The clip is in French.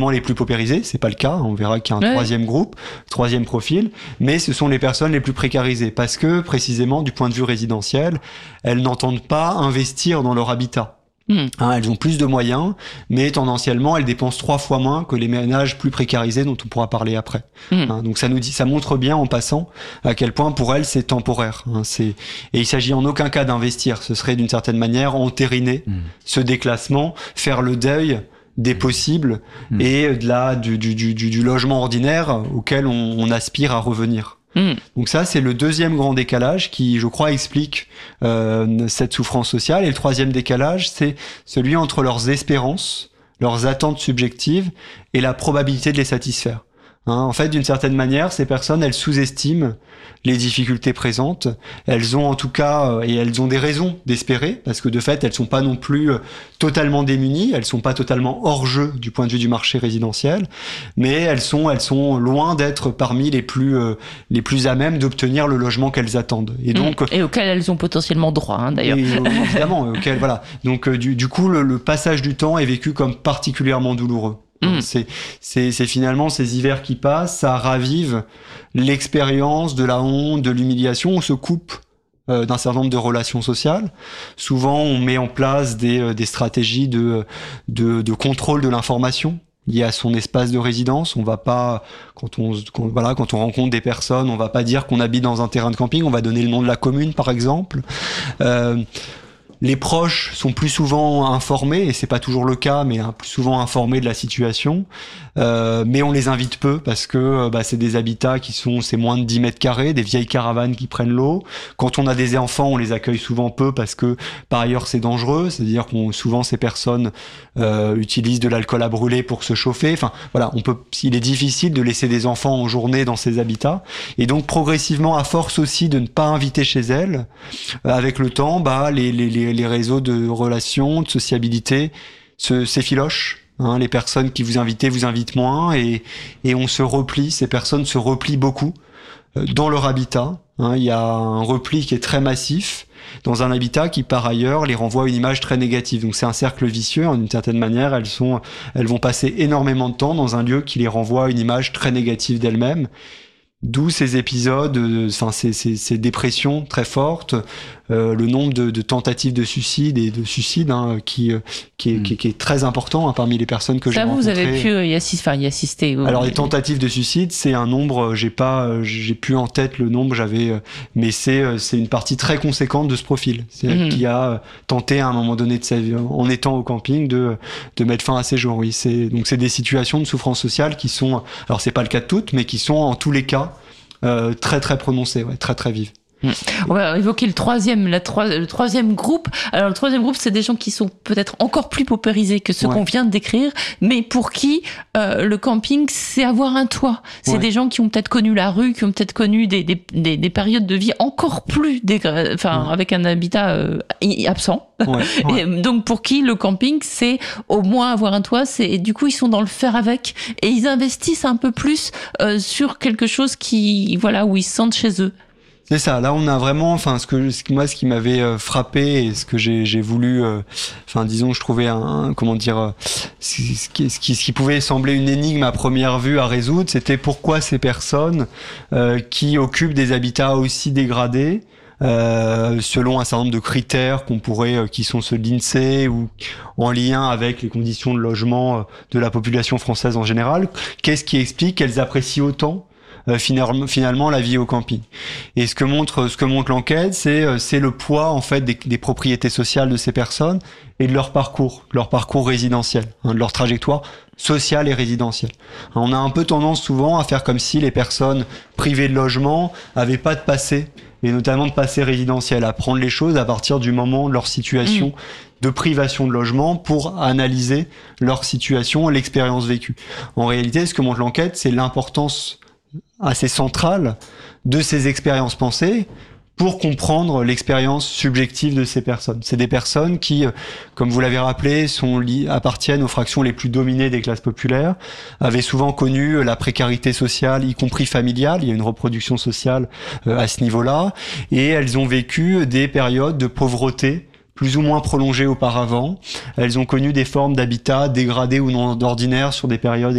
les plus paupérisés, c'est pas le cas, on verra qu'il y a un troisième groupe, troisième profil, mais ce sont les personnes les plus précarisées, parce que précisément du point de vue résidentiel, elles n'entendent pas investir dans leur habitat. Elles ont plus de moyens, mais tendanciellement elles dépensent 3 fois moins que les ménages plus précarisés dont on pourra parler après. Donc ça montre bien en passant à quel point pour elles c'est temporaire. Et il s'agit en aucun cas d'investir, ce serait d'une certaine manière entériner ce déclassement, faire le deuil des possibles et du logement ordinaire auquel on aspire à revenir. Donc ça, c'est le deuxième grand décalage qui, je crois, explique cette souffrance sociale. Et le troisième décalage, c'est celui entre leurs espérances, leurs attentes subjectives et la probabilité de les satisfaire. En fait, d'une certaine manière, ces personnes, elles sous-estiment les difficultés présentes. Elles ont en tout cas, et elles ont des raisons d'espérer, parce que de fait, elles sont pas non plus totalement démunies, elles sont pas totalement hors jeu du point de vue du marché résidentiel, mais elles sont loin d'être parmi les plus à même d'obtenir le logement qu'elles attendent. Et donc, et auquel elles ont potentiellement droit, d'ailleurs. Évidemment, auquel, voilà. Donc, du coup, le passage du temps est vécu comme particulièrement douloureux. C'est finalement ces hivers qui passent, ça ravive l'expérience de la honte, de l'humiliation. On se coupe d'un certain nombre de relations sociales. Souvent, on met en place des stratégies de contrôle de l'information liées à son espace de résidence. On va pas, quand on rencontre des personnes, on va pas dire qu'on habite dans un terrain de camping. On va donner le nom de la commune, par exemple. Les proches sont plus souvent informés, et c'est pas toujours le cas, mais plus souvent informés de la situation. Mais on les invite peu parce que c'est des habitats c'est moins de 10 mètres carrés, des vieilles caravanes qui prennent l'eau. Quand on a des enfants, on les accueille souvent peu parce que par ailleurs c'est dangereux, c'est-à-dire souvent ces personnes utilisent de l'alcool à brûler pour se chauffer. Enfin voilà, il est difficile de laisser des enfants en journée dans ces habitats, et donc progressivement, à force aussi de ne pas inviter chez elles, avec le temps, les réseaux de relations, de sociabilité s'effilochent. Les personnes qui vous invitent moins, et on se replie, ces personnes se replient beaucoup dans leur habitat. Il y a un repli qui est très massif dans un habitat qui par ailleurs les renvoie à une image très négative. Donc c'est un cercle vicieux, d'une certaine manière, elles vont passer énormément de temps dans un lieu qui les renvoie à une image très négative d'elles-mêmes. D'où ces épisodes, ces dépressions très fortes, le nombre de tentatives de suicide et de suicide qui est très important parmi les personnes que j'ai rencontrées. Ça, vous avez pu y assister. Alors les tentatives de suicide, c'est un nombre, j'ai plus en tête le nombre, mais c'est une partie très conséquente de ce profil, qui a tenté à un moment donné de sa vie, en étant au camping, de mettre fin à ses jours. Oui, donc c'est des situations de souffrance sociale qui sont, alors c'est pas le cas de toutes, mais qui sont en tous les cas très très prononcées, très très vives. On va évoquer le troisième groupe. Alors le troisième groupe, c'est des gens qui sont peut-être encore plus paupérisés que ceux qu'on vient de décrire, mais pour qui le camping, c'est avoir un toit. C'est des gens qui ont peut-être connu la rue, qui ont peut-être connu des périodes de vie encore plus avec un habitat absent. Et donc pour qui le camping, c'est au moins avoir un toit. Et du coup, ils sont dans le faire avec, et ils investissent un peu plus sur quelque chose où ils se sentent chez eux. C'est ça. Là, on a vraiment, ce qui m'avait frappé, et ce que j'ai voulu, je trouvais ce qui pouvait sembler une énigme à première vue à résoudre, c'était pourquoi ces personnes qui occupent des habitats aussi dégradés, selon un certain nombre de critères qui sont ceux de l'INSEE ou en lien avec les conditions de logement de la population française en général, qu'est-ce qui explique qu'elles apprécient autant finalement la vie au camping. Et ce que montre l'enquête, c'est le poids en fait des propriétés sociales de ces personnes et de leur parcours résidentiel, de leur trajectoire sociale et résidentielle. On a un peu tendance souvent à faire comme si les personnes privées de logement avaient pas de passé, et notamment de passé résidentiel, à prendre les choses à partir du moment de leur situation de privation de logement pour analyser leur situation et l'expérience vécue. En réalité, ce que montre l'enquête, c'est l'importance assez centrale de ces expériences pensées pour comprendre l'expérience subjective de ces personnes. C'est des personnes qui, comme vous l'avez rappelé, appartiennent aux fractions les plus dominées des classes populaires, avaient souvent connu la précarité sociale, y compris familiale, il y a une reproduction sociale à ce niveau-là, et elles ont vécu des périodes de pauvreté plus ou moins prolongées auparavant. Elles ont connu des formes d'habitat dégradés ou non d'ordinaire sur des périodes